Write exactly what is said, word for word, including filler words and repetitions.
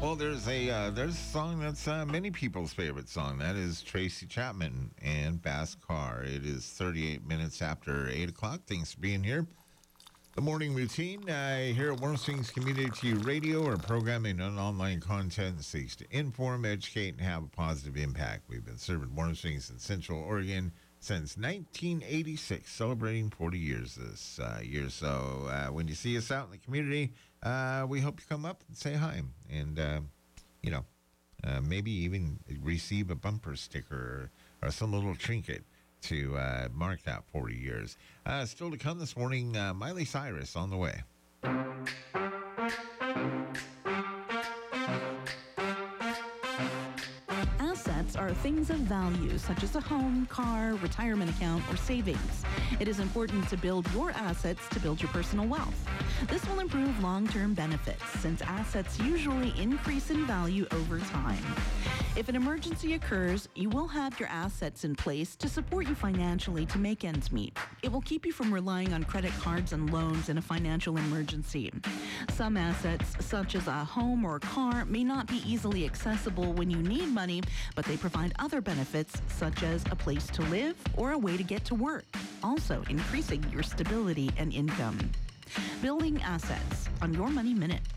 Well, there's a uh, there's a song that's uh, many people's favorite song. That is Tracy Chapman and Bass Carr. It is thirty-eight minutes after eight o'clock. Thanks for being here. The morning routine uh, here at Warm Springs Community Radio, our programming and online content seeks to inform, educate, and have a positive impact. We've been serving Warm Springs in Central Oregon since nineteen eighty-six, celebrating forty years this uh, year. So uh, when you see us out in the community, uh, we hope you come up and say hi. And, uh, you know, uh, maybe even receive a bumper sticker or, or some little trinket to uh, mark that forty years. Uh, still to come this morning, uh, Miley Cyrus on the way. Assets are things of value, such as a home, car, retirement account, or savings. It is important to build your assets to build your personal wealth. This will improve long-term benefits, since assets usually increase in value over time. If an emergency occurs, you will have your assets in place to support you financially to make ends meet. It will keep you from relying on credit cards and loans in a financial emergency. Some assets, such as a home or a car, may not be easily accessible when you need money, but they provide other benefits, such as a place to live or a way to get to work, also increasing your stability and income. Building assets on Your Money Minute.